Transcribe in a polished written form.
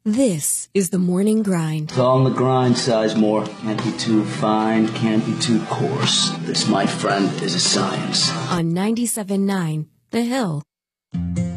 This is the morning grind. It's all on the grind, Sizemore. Can't be too fine, can't be too coarse. This, my friend, is a science. On 97.9 The Hill.